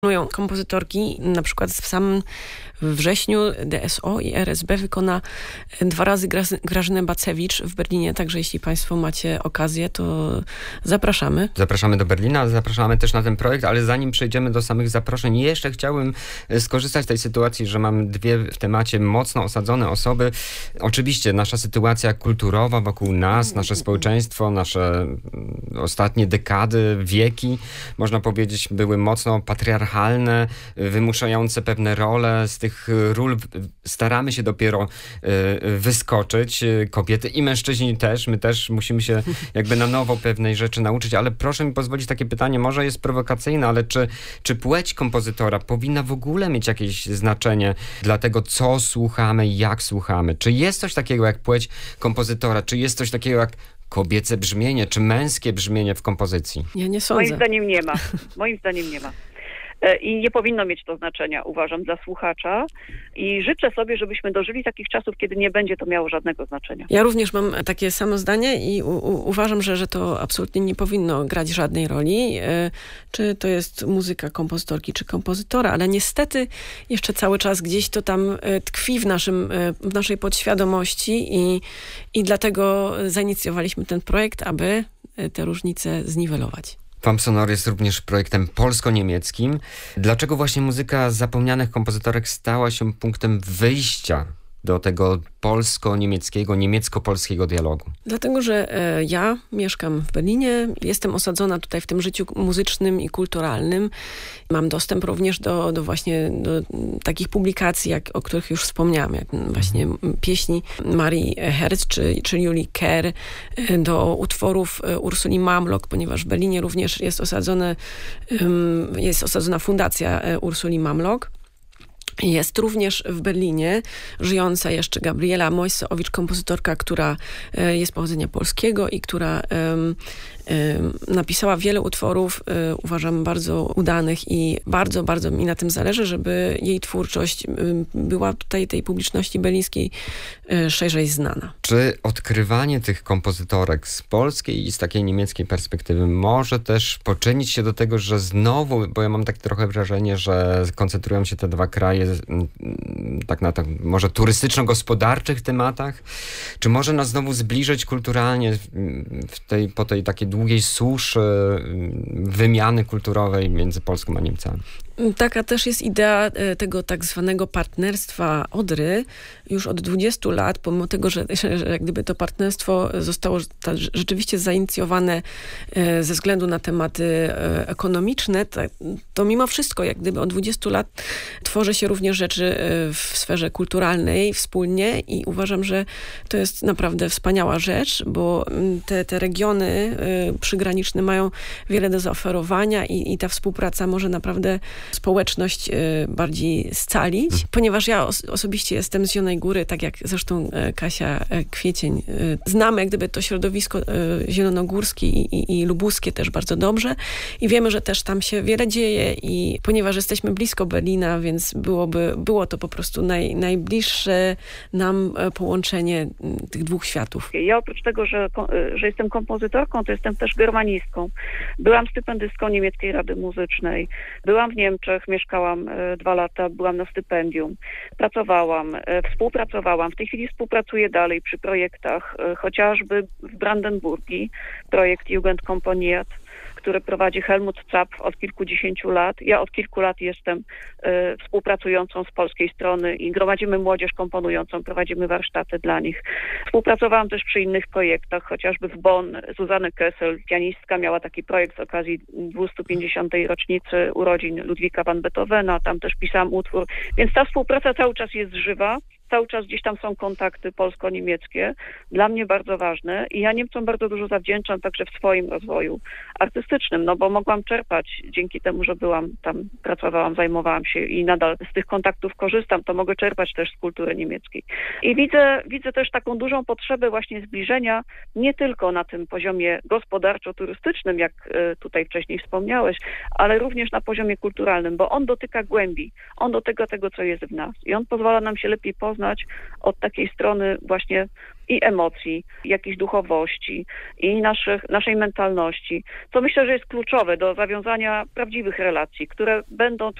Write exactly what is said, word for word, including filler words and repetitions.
Planują kompozytorki, na przykład w samym wrześniu D S O i R S B wykona dwa razy Grażynę Bacewicz w Berlinie, także jeśli państwo macie okazję, to zapraszamy. Zapraszamy do Berlina, zapraszamy też na ten projekt, ale zanim przejdziemy do samych zaproszeń, jeszcze chciałbym skorzystać z tej sytuacji, że mamy dwie w temacie mocno osadzone osoby. Oczywiście nasza sytuacja kulturowa wokół nas, nasze społeczeństwo, nasze ostatnie dekady, wieki, można powiedzieć, były mocno patriarchalne, wymuszające pewne role. Z tych ról staramy się dopiero wyskoczyć. Kobiety i mężczyźni też. My też musimy się jakby na nowo pewnej rzeczy nauczyć, ale proszę mi pozwolić takie pytanie, może jest prowokacyjne, ale czy, czy płeć kompozytora powinna w ogóle mieć jakieś znaczenie dla tego, co słuchamy, jak słuchamy? Czy jest coś takiego jak płeć kompozytora? Czy jest coś takiego jak kobiece brzmienie, czy męskie brzmienie w kompozycji? Ja nie sądzę. Moim zdaniem nie ma. Moim zdaniem nie ma. I nie powinno mieć to znaczenia, uważam, dla słuchacza. I życzę sobie, żebyśmy dożyli takich czasów, kiedy nie będzie to miało żadnego znaczenia. Ja również mam takie samo zdanie i u, u, uważam, że, że to absolutnie nie powinno grać żadnej roli, e, czy to jest muzyka kompozytorki, czy kompozytora, ale niestety jeszcze cały czas gdzieś to tam e, tkwi w, naszym, e, w naszej podświadomości i, i dlatego zainicjowaliśmy ten projekt, aby te różnice zniwelować. F A M Sonor jest również projektem polsko-niemieckim. Dlaczego właśnie muzyka zapomnianych kompozytorek stała się punktem wyjścia do tego polsko-niemieckiego, niemiecko-polskiego dialogu? Dlatego, że e, ja mieszkam w Berlinie, jestem osadzona tutaj w tym życiu muzycznym i kulturalnym. Mam dostęp również do, do właśnie do takich publikacji, jak, o których już wspomniałam, jak właśnie pieśni Marii Herz czy, czy Julii Kerr, do utworów Ursuli Mamlock, ponieważ w Berlinie również jest osadzone, um, jest osadzona fundacja Ursuli Mamlock. Jest również w Berlinie żyjąca jeszcze Gabriela Mojsowicz, kompozytorka, która jest pochodzenia polskiego i która um, um, napisała wiele utworów, um, uważam, bardzo udanych i bardzo, bardzo mi na tym zależy, żeby jej twórczość um, była tutaj tej publiczności berlińskiej um, szerzej znana. Czy odkrywanie tych kompozytorek z polskiej i z takiej niemieckiej perspektywy może też poczynić się do tego, że znowu, bo ja mam takie trochę wrażenie, że koncentrują się te dwa kraje tak na tak, może turystyczno-gospodarczych tematach? Czy może nas znowu zbliżyć kulturalnie w tej, po tej takiej długiej suszy wymiany kulturowej między Polską a Niemcami? Taka też jest idea tego tak zwanego partnerstwa Odry już od dwudziestu lat, pomimo tego, że, że, że jak gdyby to partnerstwo zostało ta, rzeczywiście zainicjowane ze względu na tematy ekonomiczne, to, to mimo wszystko jak gdyby od dwudziestu lat tworzy się również rzeczy w sferze kulturalnej wspólnie i uważam, że to jest naprawdę wspaniała rzecz, bo te, te regiony przygraniczne mają wiele do zaoferowania i, i ta współpraca może naprawdę społeczność y, bardziej scalić, hmm. ponieważ ja os- osobiście jestem z Zielonej Góry, tak jak zresztą y, Kasia y, Kwiecień. Y, znamy jak gdyby to środowisko y, zielonogórskie i, i, i lubuskie też bardzo dobrze i wiemy, że też tam się wiele dzieje i ponieważ jesteśmy blisko Berlina, więc byłoby, było to po prostu naj, najbliższe nam połączenie tych dwóch światów. Ja oprócz tego, że, że jestem kompozytorką, to jestem też germanistką. Byłam stypendystką Niemieckiej Rady Muzycznej. Byłam w Niemczech, mieszkałam e, dwa lata, byłam na stypendium. Pracowałam, e, współpracowałam. W tej chwili współpracuję dalej przy projektach, e, chociażby w Brandenburgii, projekt Jugendkomponiat, który prowadzi Helmut Zapf od kilkudziesięciu lat. Ja od kilku lat jestem y, współpracującą z polskiej strony i gromadzimy młodzież komponującą, prowadzimy warsztaty dla nich. Współpracowałam też przy innych projektach, chociażby w Bonn. Zuzanne Kessel, pianistka, miała taki projekt z okazji dwustu pięćdziesiątej rocznicy urodzin Ludwika van Beethovena. Tam też pisałam utwór. Więc ta współpraca cały czas jest żywa. Cały czas gdzieś tam są kontakty polsko-niemieckie, dla mnie bardzo ważne i ja Niemcom bardzo dużo zawdzięczam także w swoim rozwoju artystycznym, no bo mogłam czerpać dzięki temu, że byłam tam, pracowałam, zajmowałam się i nadal z tych kontaktów korzystam, to mogę czerpać też z kultury niemieckiej. I widzę, widzę też taką dużą potrzebę właśnie zbliżenia nie tylko na tym poziomie gospodarczo-turystycznym, jak tutaj wcześniej wspomniałeś, ale również na poziomie kulturalnym, bo on dotyka głębi, on dotyka tego, co jest w nas i on pozwala nam się lepiej poznać poznać od takiej strony właśnie i emocji, jakiejś duchowości i naszych, naszej mentalności, co myślę, że jest kluczowe do zawiązania prawdziwych relacji, które będą